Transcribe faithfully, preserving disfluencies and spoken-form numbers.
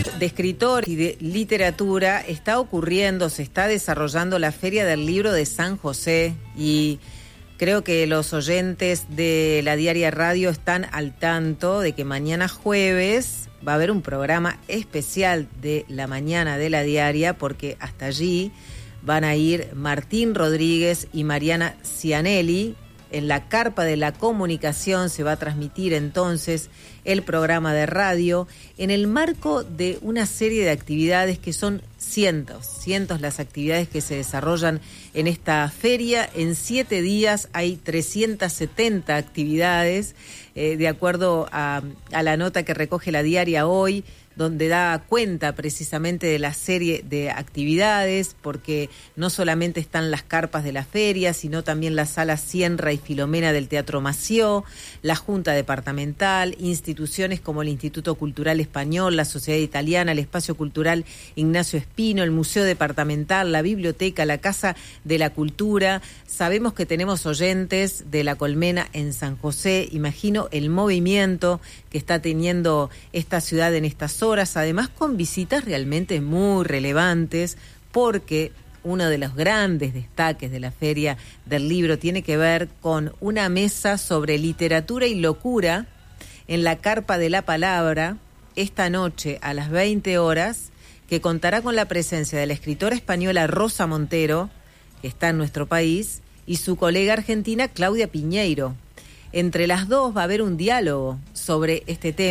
de escritor y de literatura está ocurriendo, se está desarrollando la Feria del Libro de San José y creo que los oyentes de la Diaria Radio están al tanto de que mañana jueves va a haber un programa especial de la mañana de la Diaria, porque hasta allí van a ir Martín Rodríguez y Mariana Cianelli. En la carpa de la comunicación se va a transmitir entonces el programa de radio en el marco de una serie de actividades que son cientos, cientos las actividades que se desarrollan en esta feria. En siete días hay trescientas setenta actividades, eh, de acuerdo a, a la nota que recoge la Diaria hoy, donde da cuenta precisamente de la serie de actividades, porque no solamente están las carpas de la feria, sino también las salas Sienra y Filomena del Teatro Mació, la Junta Departamental, instituciones como el Instituto Cultural Español, la Sociedad Italiana, el Espacio Cultural Ignacio Espino, el Museo Departamental, la Biblioteca, la Casa de la Cultura. Sabemos que tenemos oyentes de La Colmena en San José. Imagino el movimiento que está teniendo esta ciudad en estas horas, además con visitas realmente muy relevantes, porque uno de los grandes destaques de la Feria del Libro tiene que ver con una mesa sobre literatura y locura en la Carpa de la Palabra, esta noche a las veinte horas, que contará con la presencia de la escritora española Rosa Montero, que está en nuestro país, y su colega argentina Claudia Piñeiro. Entre las dos va a haber un diálogo sobre este tema.